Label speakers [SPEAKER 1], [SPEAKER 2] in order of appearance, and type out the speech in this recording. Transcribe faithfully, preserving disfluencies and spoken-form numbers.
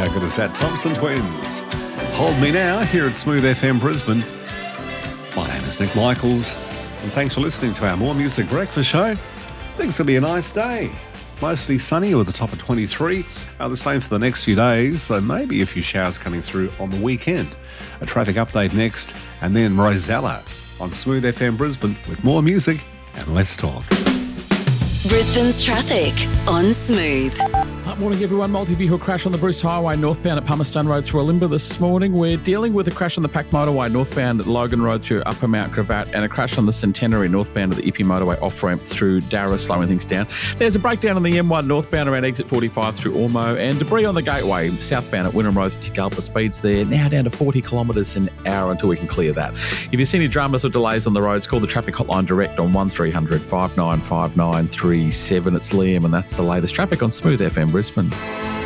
[SPEAKER 1] good as that. Thompson Twins. Hold Me Now here at Smooth F M Brisbane. My name is Nick Michaels, and thanks for listening to our More Music Breakfast show. I think it's going to be a nice day. Mostly sunny or the top of twenty-three. Uh, the same for the next few days, though maybe a few showers coming through on the weekend. A traffic update next, and then Rosella on Smooth F M Brisbane with more music and less talk.
[SPEAKER 2] Brisbane's traffic on Smooth.
[SPEAKER 3] Good morning, everyone. Multi-vehicle crash on the Bruce Highway northbound at Palmerston Road through Olimba this morning. We're dealing with a crash on the Pack Motorway northbound at Logan Road through Upper Mount Gravatt, and a crash on the Centenary northbound at the Ippy Motorway off-ramp through Darra, slowing things down. There's a breakdown on the M one northbound around exit forty-five through Ormo, and debris on the Gateway southbound at Wynnum Road to Gulper. Speeds there now down to forty kilometres an hour until we can clear that. If you see any dramas or delays on the roads, call the traffic hotline direct on one three hundred five nine five nine three seven. It's Liam, and that's the latest traffic on Smooth F M Brisbane.